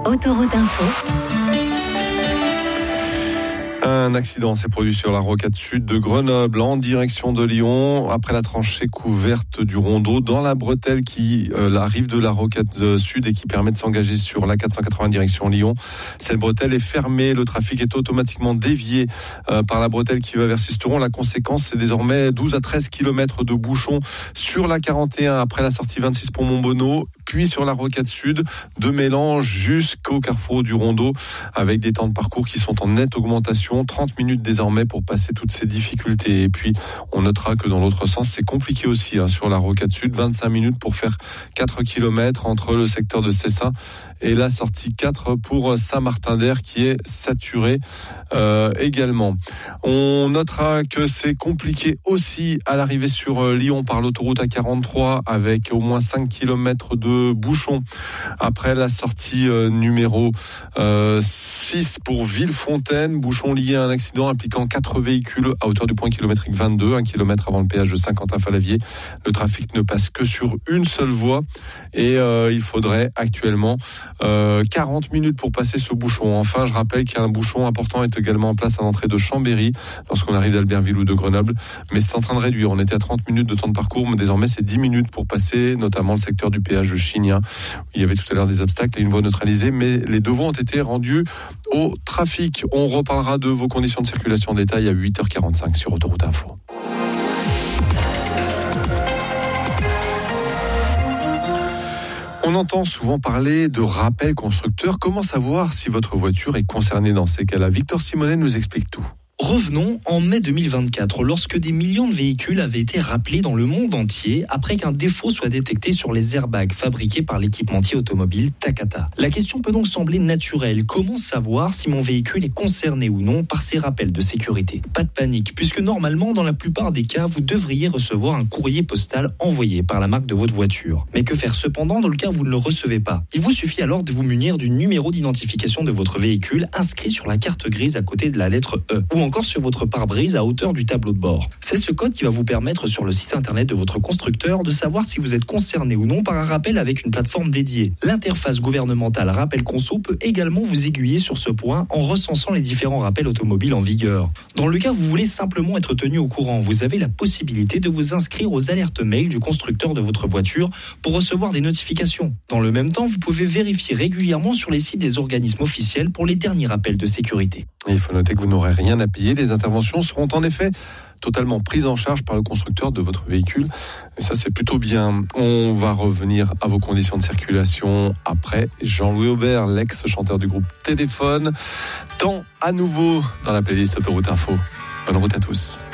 Autoroute Info. Un accident s'est produit sur la rocade sud de Grenoble en direction de Lyon après la tranchée couverte du Rondeau dans la bretelle qui arrive de la rocade sud et qui permet de s'engager sur la 480 direction Lyon. Cette bretelle est fermée, le trafic est automatiquement dévié par la bretelle qui va vers Sisteron. La conséquence, c'est désormais 12 à 13 km de bouchons sur la 41 après la sortie 26 pour Montbonneau, puis sur la rocade sud de Mélange jusqu'au carrefour du Rondeau avec des temps de parcours qui sont en nette augmentation. 30 minutes désormais pour passer toutes ces difficultés. Et puis, on notera que dans l'autre sens, c'est compliqué aussi sur la rocade sud. 25 minutes pour faire 4 km entre le secteur de Cessin et la sortie 4 pour Saint-Martin-d'Air qui est saturée également. On notera que c'est compliqué aussi à l'arrivée sur Lyon par l'autoroute A43 avec au moins 5 km de bouchons après la sortie numéro 6 pour Villefontaine. Bouchon lié à un accident impliquant 4 véhicules à hauteur du point kilométrique 22, 1 km avant le péage de Saint-Quentin-Falavier. Le trafic ne passe que sur une seule voie et il faudrait actuellement 40 minutes pour passer ce bouchon. Enfin, je rappelle qu'un bouchon important est également en place à l'entrée de Chambéry lorsqu'on arrive d'Albertville ou de Grenoble, mais c'est en train de réduire. On était à 30 minutes de temps de parcours, mais désormais c'est 10 minutes pour passer, notamment le secteur du péage de Chignin. Il y avait tout à l'heure des obstacles et une voie neutralisée, mais les deux voies ont été rendues au trafic. On reparlera de vos conditions de circulation en détail à 8h45 sur Autoroute Info. On entend souvent parler de rappel constructeur. Comment savoir si votre voiture est concernée dans ces cas-là ? Victor Simonet nous explique tout. Revenons en mai 2024, lorsque des millions de véhicules avaient été rappelés dans le monde entier après qu'un défaut soit détecté sur les airbags fabriqués par l'équipementier automobile Takata. La question peut donc sembler naturelle. Comment savoir si mon véhicule est concerné ou non par ces rappels de sécurité ? Pas de panique, puisque normalement, dans la plupart des cas, vous devriez recevoir un courrier postal envoyé par la marque de votre voiture. Mais que faire cependant dans le cas où vous ne le recevez pas ? Il vous suffit alors de vous munir du numéro d'identification de votre véhicule inscrit sur la carte grise à côté de la lettre E, ou encore sur votre pare-brise à hauteur du tableau de bord. C'est ce code qui va vous permettre sur le site internet de votre constructeur de savoir si vous êtes concerné ou non par un rappel avec une plateforme dédiée. L'interface gouvernementale Rappel Conso peut également vous aiguiller sur ce point en recensant les différents rappels automobiles en vigueur. Dans le cas où vous voulez simplement être tenu au courant, vous avez la possibilité de vous inscrire aux alertes mail du constructeur de votre voiture pour recevoir des notifications. Dans le même temps, vous pouvez vérifier régulièrement sur les sites des organismes officiels pour les derniers rappels de sécurité. Il faut noter que vous n'aurez rien à payer. Les interventions seront en effet totalement prises en charge par le constructeur de votre véhicule. Et ça, c'est plutôt bien. On va revenir à vos conditions de circulation après Jean-Louis Aubert, l'ex-chanteur du groupe Téléphone. Temps à nouveau dans la playlist Autoroute Info. Bonne route à tous.